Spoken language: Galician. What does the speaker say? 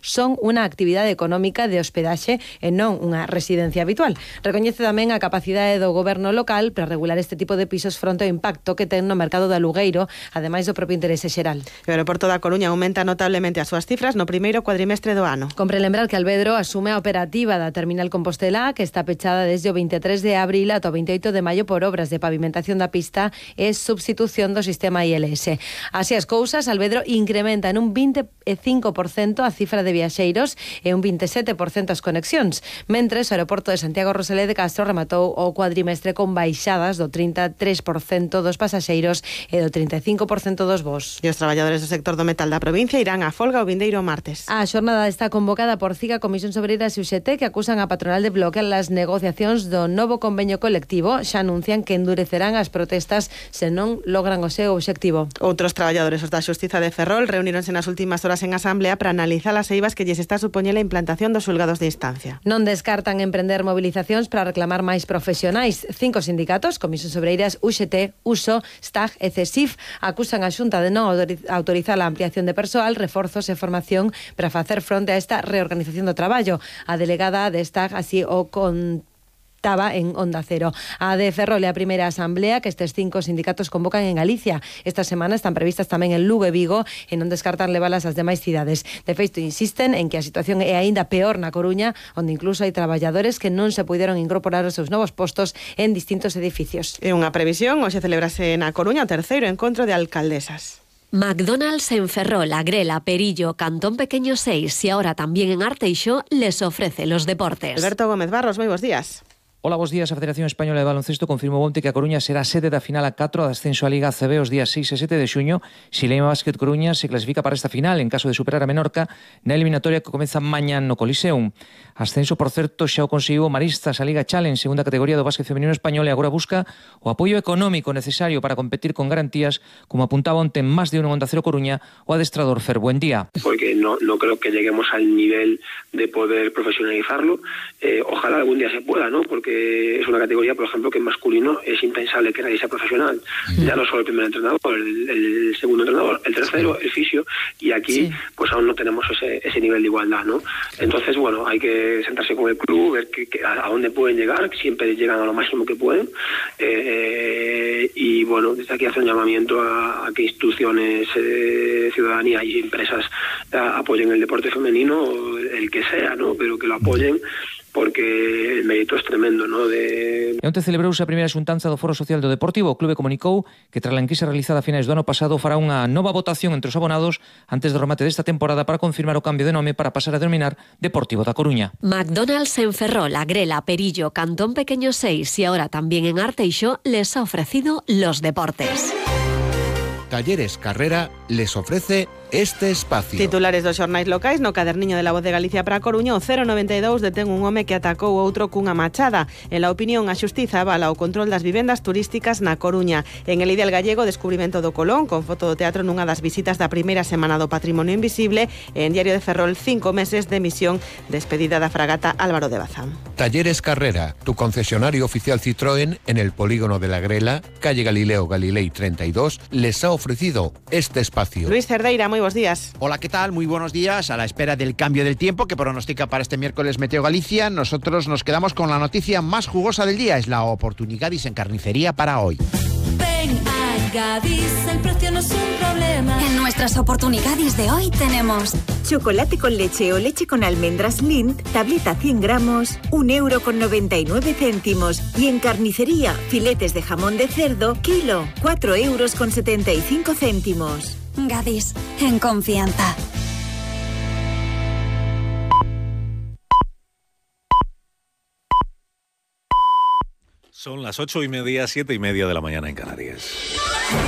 son unha actividade económica de hospedaxe e non unha residencia habitual. Recoñece tamén a capacidade do goberno local para regular este tipo de pisos fronte ao impacto que ten no mercado do alugueiro, ademais do propio interese xeral. O aeroporto da Coruña aumenta notablemente as súas cifras no primeiro cuadrimestre do ano. Compre lembrar que Alvedro asume a operativa da Terminal Compostela, que está pechada desde o 23 de abril ata o 28 de maio por obras de pavimentación da pista e substitución do sistema ILS. Así as cousas, Alvedro incrementa en un 25% a cifra de viaxeiros e un 27% as conexións, mentres o aeroporto de Santiago Rosalé de Castro rematou o cuadrimestre con baixadas do 33% dos pasaxeiros e do 35% dos voos. E os traballadores do sector do metal da provincia irán á folga o vindeiro martes. A xornada está convocada por CIGA, Comisións Obreiras e UGT, que acusan a patronal de bloquear as negociacións do novo convenio colectivo. Xa anuncian que endurecerán as protestas se non logran o seu obxectivo. Outros traballadores os da Xustiza de Ferrol reuníronse nas últimas horas en asamblea para analizar as eivas que lles está a supoñer a implantación dos xulgados de instancia. Non descartan emprender movilizacións para reclamar máis profesionais. 5 sindicatos, Comisións Obreiras, UGT, USO, STAG e CESIF, acusan a Xunta de non autorizar a ampliación de persoal, reforzos e formación para facer fronte a esta reorganización do traballo. A delegada de STAG así o estaba en Onda Cero. A de Ferrol é a primeira asamblea que estes 5 sindicatos convocan en Galicia. Esta semana están previstas tamén en Lugo e Vigo e non descartan levalas ás demais cidades. De feito, insisten en que a situación é aínda peor na Coruña, onde incluso hai traballadores que non se puideron incorporar aos seus novos postos en distintos edificios. É unha previsión, hoxe celebrase na Coruña o terceiro encontro de alcaldesas. McDonald's en Ferrol, Agrela, Perillo, Cantón Pequeño 6 y ahora también en Arteixo les ofrece los deportes. Alberto Gómez Barros, moi bons días. Hola, bos días. A Federación Española de Baloncesto confirmou onte que a Coruña será sede da final a 4 de ascenso á Liga ACB os días 6 e 7 de xuño. Silema Basket Coruña se clasifica para esta final en caso de superar a Menorca na eliminatoria que comeza mañá no Coliseum. Ascenso, por certo, xa o conseguiu Maristas a Liga Challenge, segunda categoría do básquet feminino español, e agora busca o apoio económico necesario para competir con garantías, como apuntaba onte en Más de Uno en Onda Cero Coruña o adestrador Fer Buendía. Porque no creo que lleguemos al nivel de poder profesionalizarlo. Ojalá algún día se pueda, ¿no? Porque es una categoría, por ejemplo, que en masculino es impensable que nadie sea profesional. Ya no solo el primer entrenador, el segundo entrenador, el tercero, el fisio, y aquí pues aún no tenemos ese nivel de igualdad, ¿no? Entonces, bueno, hay que sentarse con el club, ver a dónde pueden llegar, siempre llegan a lo máximo que pueden, y bueno, desde aquí hacer un llamamiento a que instituciones, ciudadanía y empresas apoyen el deporte femenino, el que sea, ¿no? Pero que lo apoyen, porque el mérito es tremendo, ¿no? E onte celebrouse a primeira xuntanza do Foro Social do Deportivo. O clube comunicou que tras a enquisa realizada a finais do ano pasado fará unha nova votación entre os abonados antes do remate desta temporada para confirmar o cambio de nome para pasar a denominar Deportivo da Coruña. McDonald's en Ferrol, Agrela, Perillo, Cantón Pequeño 6 y ahora también en Arteixo les ha ofrecido los deportes. Talleres Carrera les ofrece este espacio. Titulares dos xornais locais no caderniño de La Voz de Galicia para a Coruña. O 092 detén un home que atacou outro cunha machada. En la opinión, a xustiza avala o control das vivendas turísticas na Coruña. En El Ideal Gallego, descubrimento do Colón con foto do teatro nunha das visitas da primeira semana do Patrimonio Invisible. En Diario de Ferrol, 5 meses de misión, despedida da fragata Álvaro de Bazán. Talleres Carrera, tu concesionario oficial Citroën en el polígono de la Grela, calle Galileo Galilei 32, les ha ofrecido este espacio. Luis Cerdeira, muy buenos días. Hola, ¿qué tal? Muy buenos días. A la espera del cambio del tiempo que pronostica para este miércoles Meteo Galicia, nosotros nos quedamos con la noticia más jugosa del día. Es la oportunidades en carnicería para hoy. Ven a Gadis, el precio no es un problema. En nuestras oportunidades de hoy tenemos chocolate con leche o leche con almendras Lindt, tableta 100 gramos, 1,99 €. Y en carnicería, filetes de jamón de cerdo, kilo, 4,75 €. Gadis, en confianza. Son las 8:30, 7:30 de la mañana en Canarias.